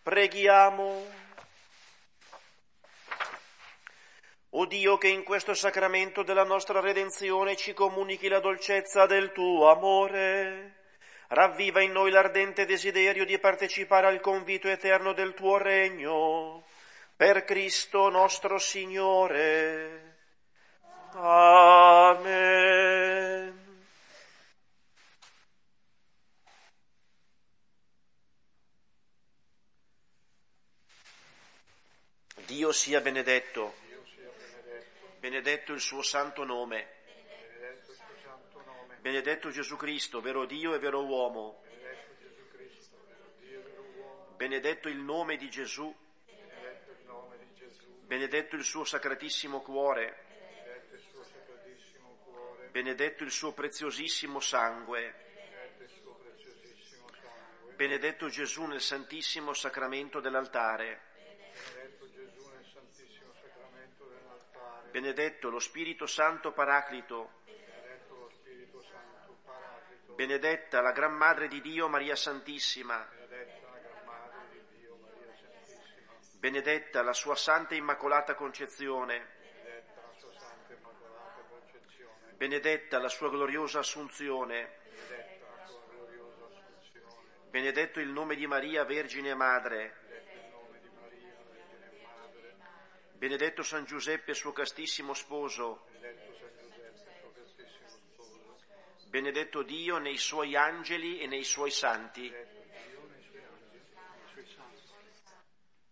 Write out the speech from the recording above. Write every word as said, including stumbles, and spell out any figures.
Preghiamo. O Dio, che in questo sacramento della nostra redenzione ci comunichi la dolcezza del tuo amore, ravviva in noi l'ardente desiderio di partecipare al convito eterno del tuo regno, per Cristo nostro Signore. Amen. Dio sia benedetto. Benedetto il suo santo nome. Benedetto Gesù Cristo, vero Dio e vero uomo. Benedetto il nome di Gesù. Benedetto il suo sacratissimo cuore. Benedetto il suo preziosissimo sangue. Benedetto Gesù nel santissimo sacramento dell'altare. Benedetto lo Spirito Santo Paraclito. Benedetta la Gran Madre di Dio Maria Santissima. Benedetta la sua Santa Immacolata Concezione. Benedetta la sua gloriosa Assunzione. Benedetto il nome di Maria Vergine Madre. Benedetto San Giuseppe, suo castissimo sposo. Benedetto Dio nei suoi angeli e nei suoi santi.